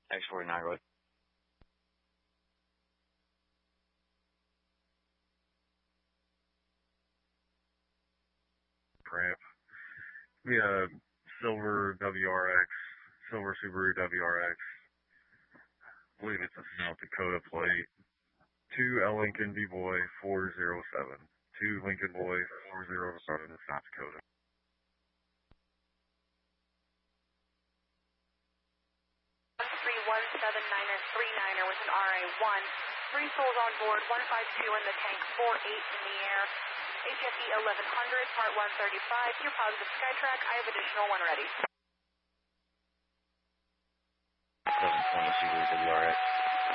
X49, Roy. Ramp. We have silver WRX, silver Subaru WRX. I believe it's a South Dakota plate. 2 L Lincoln B-Boy 407. 2 Lincoln Boy 407 South Dakota. .179er with an RA1. 3 souls on board, 152 in the tank, 48 in the air. HFE 1100, part 135. You're positive SkyTrack. I have additional one ready. 720 Subaru WRX.